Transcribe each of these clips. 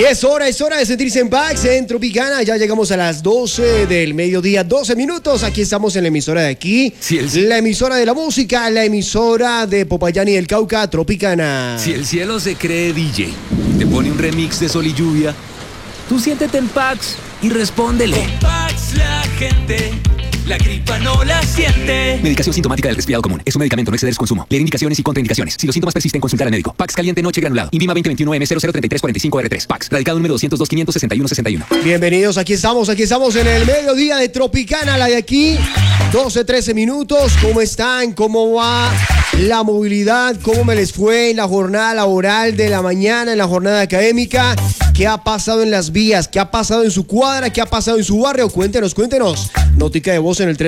Y es hora de sentirse en paz en Tropicana. Ya llegamos a las 12 del mediodía, 12 minutos. Aquí estamos en la emisora de aquí, la emisora de la música, la emisora de Popayán y del Cauca, Tropicana. Si el cielo se cree DJ, te pone un remix de Sol y Lluvia, tú siéntete en Pax y respóndele. Con Pax la gente, la gripa no la siente. Medicación sintomática del resfriado común. Es un medicamento, no exceder su consumo. Leer indicaciones y contraindicaciones. Si los síntomas persisten, consultar al médico. Pax caliente noche granulado. INVIMA 2021M003345R3. Pax. Radicado número 202-561-61. Bienvenidos, aquí estamos en el mediodía de Tropicana, la de aquí. 12-13 minutos. ¿Cómo están? ¿Cómo va la movilidad? ¿Cómo me les fue en la jornada laboral de la mañana, en la jornada académica? ¿Qué ha pasado en las vías? ¿Qué ha pasado en su cuadra? ¿Qué ha pasado en su barrio? Cuéntenos. Notica de voz en el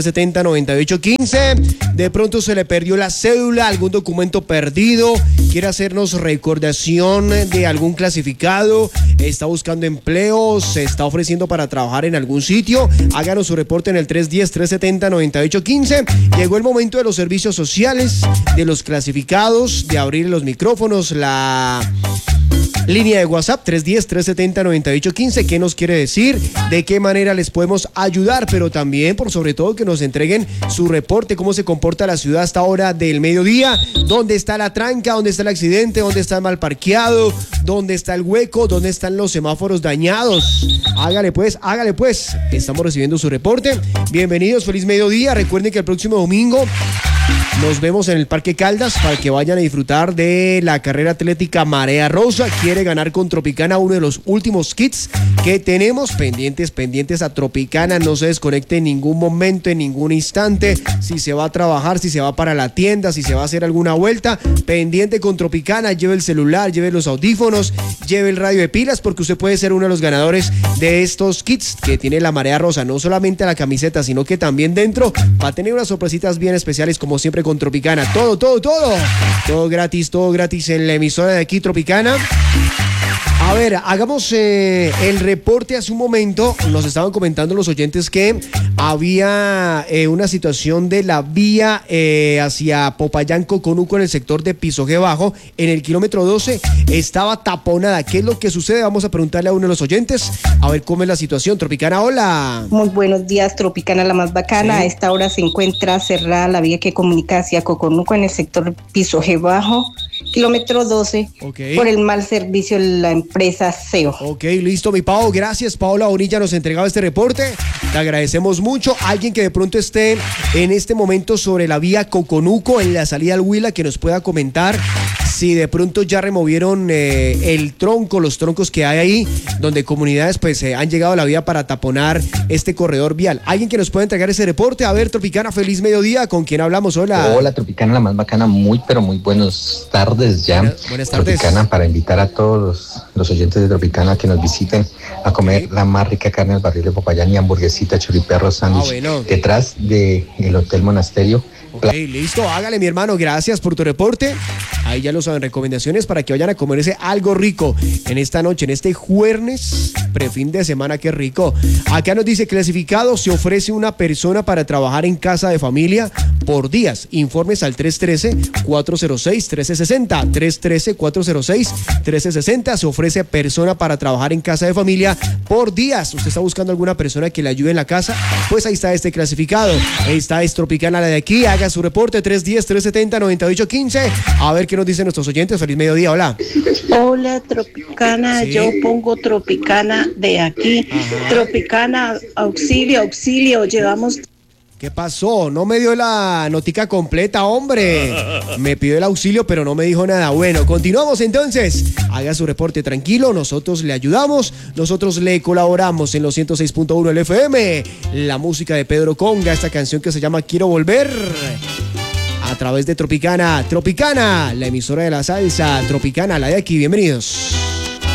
310-370-9815. De pronto se le perdió la cédula, algún documento perdido, quiere hacernos recordación de algún clasificado, está buscando empleo, se está ofreciendo para trabajar en algún sitio. Háganos su reporte en el 310-370-9815. Llegó el momento de los servicios sociales, de los clasificados, de abrir los micrófonos, la línea de WhatsApp 310-370-9815. ¿Qué nos quiere decir? ¿De qué manera les podemos ayudar? Pero también, por sobre todo, que nos entreguen su reporte, cómo se comporta la ciudad a esta hora del mediodía, dónde está la tranca, dónde está el accidente, dónde está el mal parqueado, dónde está el hueco, dónde están los semáforos dañados. Hágale pues. Estamos recibiendo su reporte. Bienvenidos, feliz mediodía. Recuerden que el próximo domingo nos vemos en el Parque Caldas para que vayan a disfrutar de la carrera atlética Marea Rosa. Quiere ganar con Tropicana uno de los últimos kits que tenemos pendientes a Tropicana. No se desconecte en ningún momento, en ningún instante. Si se va a trabajar, si se va para la tienda, si se va a hacer alguna vuelta, pendiente con Tropicana. Lleve el celular, lleve los audífonos, lleve el radio de pilas, porque usted puede ser uno de los ganadores de estos kits que tiene la Marea Rosa. No solamente la camiseta, sino que también dentro va a tener unas sorpresitas bien especiales, como siempre con Tropicana. Todo gratis en la emisora de aquí, Tropicana. A ver, hagamos el reporte. Hace un momento nos estaban comentando los oyentes que había una situación de la vía hacia Popayán, Coconuco, en el sector de Pisoje Bajo, en el kilómetro 12, estaba taponada. ¿Qué es lo que sucede? Vamos a preguntarle a uno de los oyentes a ver cómo es la situación. Tropicana, hola. Muy buenos días, Tropicana, la más bacana. Sí. A esta hora se encuentra cerrada la vía que comunica hacia Coconuco en el sector Pisoje Bajo, kilómetro 12, por el mal servicio de la empresa SEO. Ok, listo, mi Pau. Gracias, Paola Bonilla nos entregaba este reporte. Te agradecemos mucho. Alguien que de pronto esté en este momento sobre la vía Coconuco, en la salida al Huila, que nos pueda comentar si de pronto ya removieron los troncos que hay ahí, donde comunidades pues han llegado a la vía para taponar este corredor vial. Alguien que nos pueda entregar ese reporte. A ver, Tropicana, feliz mediodía. ¿Con quién hablamos? Hola. Hola, Tropicana, la más bacana. Muy buenas tardes ya. Buenas tardes. Tropicana, para invitar a todos los oyentes de Tropicana que nos visiten a comer la más rica carne del barril de Popayán y hamburguesita, choriperro, sándwich, detrás del Hotel Monasterio. Ok, listo, hágale, mi hermano, gracias por tu reporte. Ahí ya lo saben, recomendaciones para que vayan a comerse algo rico en esta noche, en este jueves, prefin de semana, qué rico. Acá nos dice: clasificado, se ofrece una persona para trabajar en casa de familia por días. Informes al 313-406-1360. 313-406-1360. Se ofrece persona para trabajar en casa de familia por días. ¿Usted está buscando alguna persona que le ayude en la casa? Pues ahí está este clasificado. Esta es Tropicana, la de aquí. Haga su reporte 310-370-9815. A ver qué nos dicen nuestros oyentes. Feliz mediodía, hola. Hola, Tropicana, ¿sí? Yo pongo Tropicana de aquí. Ajá. Tropicana, auxilio, llevamos... ¿Qué pasó? No me dio la notica completa, hombre. Me pidió el auxilio, pero no me dijo nada. Bueno, continuamos entonces. Haga su reporte tranquilo, nosotros le ayudamos, nosotros le colaboramos en los 106.1 del FM. La música de Pedro Conga, esta canción que se llama Quiero Volver, a través de Tropicana. Tropicana, la emisora de la salsa. Tropicana, la de aquí. Bienvenidos.